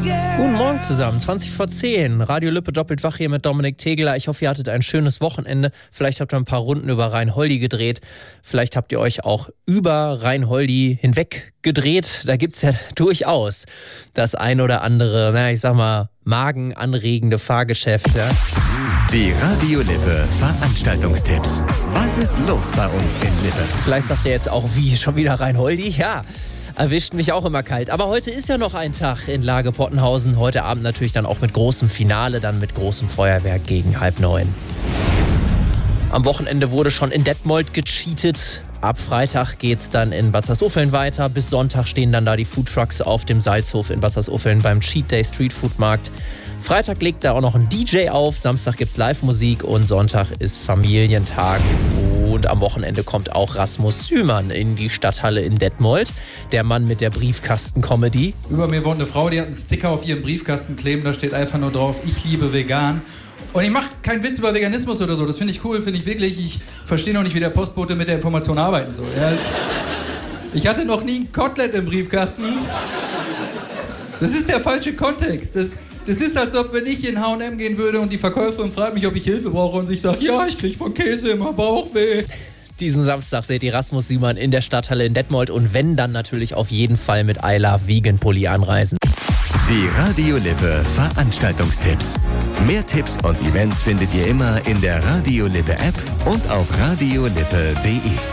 Guten Morgen zusammen, 20 vor 10. Radio Lippe doppelt wach hier mit Dominik Tegeler. Ich hoffe, ihr hattet ein schönes Wochenende. Vielleicht habt ihr ein paar Runden über Rheinholdi gedreht. Vielleicht habt ihr euch auch über Rheinholdi hinweg gedreht. Da gibt's ja durchaus das ein oder andere, ich sag mal, magenanregende Fahrgeschäft. Ja? Die Radio Lippe Veranstaltungstipps. Was ist los bei uns in Lippe? Vielleicht sagt ihr jetzt auch, wie, schon wieder Rheinholdi? Ja. Erwischt mich auch immer kalt. Aber heute ist ja noch ein Tag in Lage Pottenhausen. Heute Abend natürlich dann auch mit großem Finale, dann mit großem Feuerwerk gegen 8:30. Am Wochenende wurde schon in Detmold gecheatet. Ab Freitag geht's dann in Wassersuffeln weiter. Bis Sonntag stehen dann da die Foodtrucks auf dem Salzhof in Wassersuffeln beim Cheat Day Street Food Markt. Freitag legt da auch noch ein DJ auf, Samstag gibt's Live-Musik und Sonntag ist Familientag. Und am Wochenende kommt auch Rasmus Sümann in die Stadthalle in Detmold, der Mann mit der Briefkasten-Comedy. Über mir wohnt eine Frau, die hat einen Sticker auf ihrem Briefkasten kleben, da steht einfach nur drauf, ich liebe vegan. Und ich mache keinen Witz über Veganismus oder so, das finde ich cool, finde ich wirklich. Ich verstehe noch nicht, wie der Postbote mit der Information arbeiten soll. Ja, ich hatte noch nie ein Kotelett im Briefkasten. Das ist der falsche Kontext. Das ist, als ob, wenn ich in H&M gehen würde und die Verkäuferin fragt mich, ob ich Hilfe brauche und ich sage, ja, ich kriege von Käse immer Bauchweh. Diesen Samstag seht ihr Rasmus Sümann in der Stadthalle in Detmold und wenn, dann natürlich auf jeden Fall mit I Love Vegan Pulli anreisen. Die Radio Lippe Veranstaltungstipps. Mehr Tipps und Events findet ihr immer in der Radio Lippe App und auf radiolippe.de.